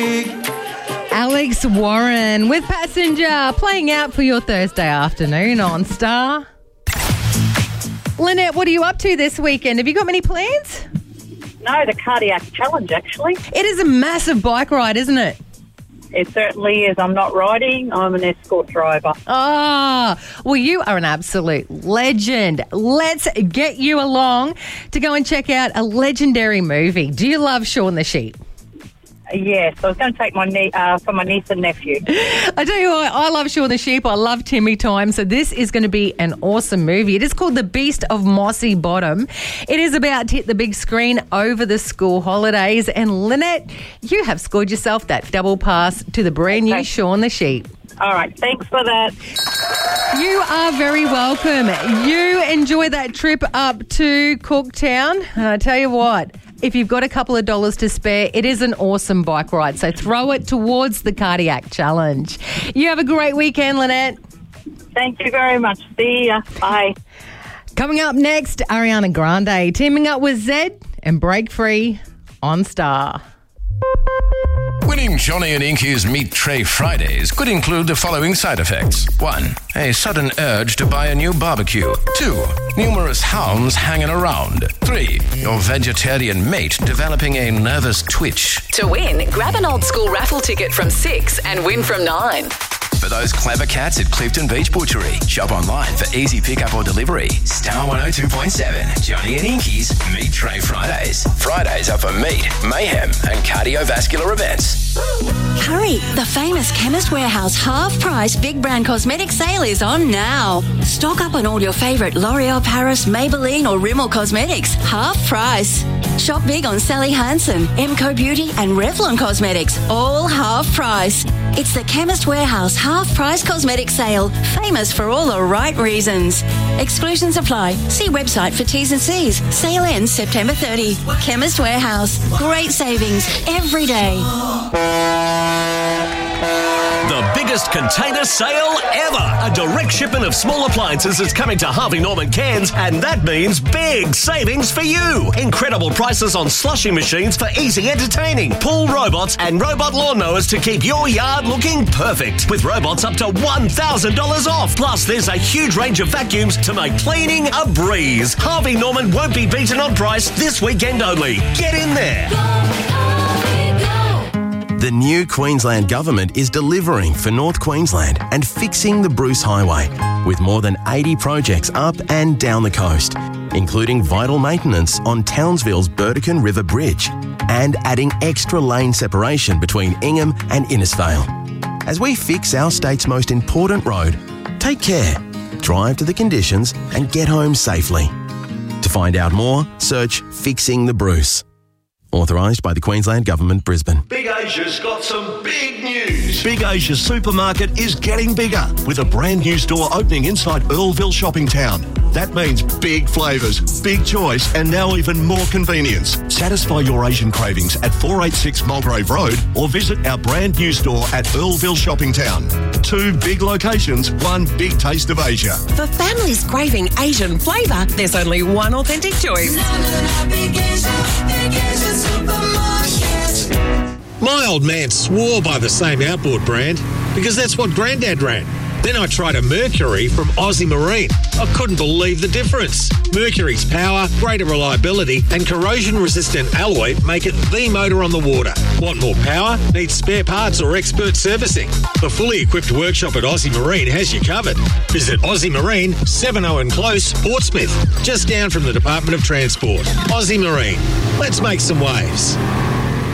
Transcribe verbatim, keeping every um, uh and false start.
week. Alex Warren with Passenger playing out for your Thursday afternoon on Star. Lynette, what are you up to this weekend? Have you got many plans? No, the Cardiac Challenge, actually. It is a massive bike ride, isn't it? It certainly is. I'm not riding. I'm an escort driver. Ah, well, you are an absolute legend. Let's get you along to go and check out a legendary movie. Do you love Shaun the Sheep? Yes, I was going to take my nie- uh, for my niece and nephew. I tell you what, I love Shaun the Sheep. I love Timmy Time. So this is going to be an awesome movie. It is called The Beast of Mossy Bottom. It is about to hit the big screen over the school holidays. And Lynette, you have scored yourself that double pass to the brand new Okay. Shaun the Sheep. All right, thanks for that. You are very welcome. You enjoy that trip up to Cooktown. And I tell you what, if you've got a couple of dollars to spare, it is an awesome bike ride. So throw it towards the Cardiac Challenge. You have a great weekend, Lynette. Thank you very much. See ya. Bye. Coming up next, Ariana Grande teaming up with Zed and Break Free on Star. Winning Johnny and Inky's Meat Tray Fridays could include the following side effects. One, a sudden urge to buy a new barbecue. Two, numerous hounds hanging around. Three, your vegetarian mate developing a nervous twitch. To win, grab an old school raffle ticket from six and win from nine. For those clever cats at Clifton Beach Butchery, shop online for easy pickup or delivery. Star one oh two point seven, Johnny and Inky's Meat Tray Fridays. Fridays are for meat, mayhem and cardiovascular events. Hurry! The famous Chemist Warehouse half-price big brand cosmetic sale is on now. Stock up on all your favourite L'Oreal Paris, Maybelline or Rimmel cosmetics. Half price. Shop big on Sally Hansen, Emco Beauty and Revlon Cosmetics. All half price. It's the Chemist Warehouse half-price cosmetic sale. Famous for all the right reasons. Exclusions apply. See website for T's and C's. Sale ends September thirtieth. Chemist Warehouse. Great savings every day. The biggest container sale ever. A direct shipment of small appliances is coming to Harvey Norman Cairns, and that means big savings for you. Incredible prices on slushing machines for easy entertaining, pool robots and robot lawnmowers to keep your yard looking perfect. With robots up to one thousand dollars off. Plus, there's a huge range of vacuums to make cleaning a breeze. Harvey Norman won't be beaten on price this weekend only. Get in there. The new Queensland Government is delivering for North Queensland and fixing the Bruce Highway with more than eighty projects up and down the coast, including vital maintenance on Townsville's Burdekin River Bridge and adding extra lane separation between Ingham and Innisfail. As we fix our state's most important road, take care, drive to the conditions and get home safely. To find out more, search Fixing the Bruce. Authorised by the Queensland Government, Brisbane. Big Asia's got some big news. Big Asia Supermarket is getting bigger with a brand new store opening inside Earlville Shopping Town. That means big flavours, big choice and now even more convenience. Satisfy your Asian cravings at four eighty-six Mulgrave Road or visit our brand new store at Earlville Shopping Town. Two big locations, one big taste of Asia. For families craving Asian flavour, there's only one authentic choice. My old man swore by the same outboard brand because that's what Grandad ran. Then I tried a Mercury from Aussie Marine. I couldn't believe the difference. Mercury's power, greater reliability and corrosion-resistant alloy make it the motor on the water. Want more power? Need spare parts or expert servicing? The fully equipped workshop at Aussie Marine has you covered. Visit Aussie Marine, seven oh and Close, Portsmouth, just down from the Department of Transport. Aussie Marine. Let's make some waves.